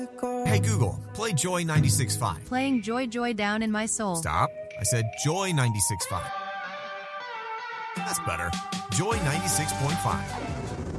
Hey Google, play Joy 96.5. Playing Joy Joy down in my soul. Stop. I said Joy 96.5. That's better. Joy 96.5.